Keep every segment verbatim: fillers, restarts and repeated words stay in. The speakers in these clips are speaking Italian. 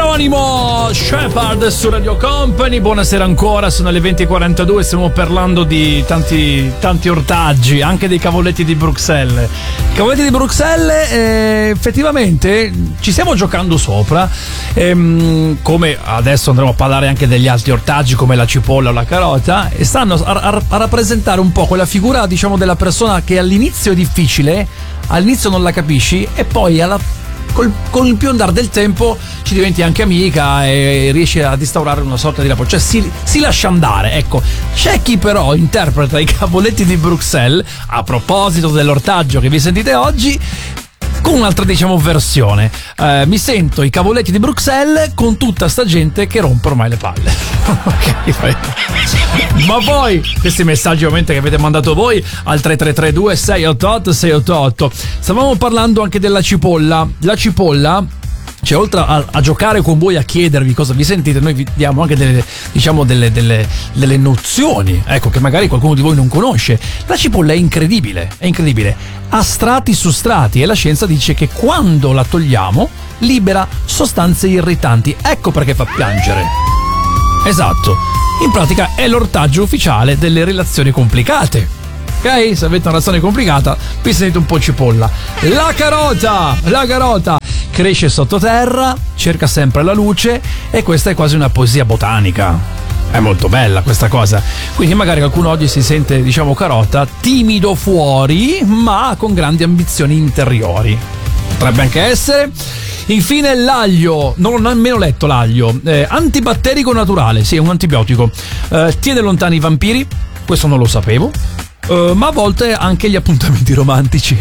Geronimo Shepard su Radio Company. Buonasera ancora, sono le venti e quarantadue. Stiamo parlando di tanti tanti ortaggi, anche dei cavoletti di Bruxelles. I cavoletti di Bruxelles, eh, effettivamente ci stiamo giocando sopra. Ehm, come adesso andremo a parlare anche degli altri ortaggi come la cipolla o la carota, e stanno a, a, a rappresentare un po' quella figura, diciamo, della persona che all'inizio è difficile, all'inizio non la capisci e poi alla Col, con il più andare del tempo ci diventi anche amica e riesci a instaurare una sorta di rapporto, cioè si, si lascia andare, ecco. C'è chi però interpreta i cavoletti di Bruxelles, a proposito dell'ortaggio che vi sentite oggi, con un'altra, diciamo, versione. Eh, mi sento i cavoletti di Bruxelles con tutta sta gente che rompe ormai le palle. Okay. Ma poi questi messaggi ovviamente che avete mandato voi al tre tre tre due sei otto otto sei otto otto. Stavamo parlando anche della cipolla. La cipolla, cioè, oltre a, a giocare con voi, a chiedervi cosa vi sentite, noi vi diamo anche delle, diciamo, delle, delle, delle nozioni, ecco, che magari qualcuno di voi non conosce. La cipolla è incredibile, è incredibile. Ha strati su strati e la scienza dice che quando la togliamo libera sostanze irritanti. Ecco perché fa piangere. Esatto. In pratica è l'ortaggio ufficiale delle relazioni complicate. Ok? Se avete una relazione complicata, vi sentite un po' cipolla. La carota! La carota! Cresce sottoterra, cerca sempre la luce e questa è quasi una poesia botanica. È molto bella questa cosa. Quindi magari qualcuno oggi si sente, diciamo, carota, timido fuori, ma con grandi ambizioni interiori. Potrebbe anche essere. Infine l'aglio, non ho nemmeno letto l'aglio. Eh, antibatterico naturale, sì, è un antibiotico. Eh, tiene lontani i vampiri, questo non lo sapevo. Eh, ma a volte anche gli appuntamenti romantici.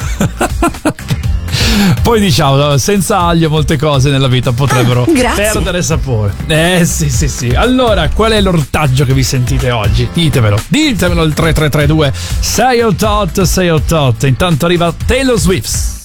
Poi diciamo, senza aglio molte cose nella vita potrebbero ah, perdere sapore. Eh sì sì sì. Allora, qual è l'ortaggio che vi sentite oggi? Ditemelo, ditemelo al tre tre tre due sei otto otto sei otto otto. Intanto arriva Taylor Swift.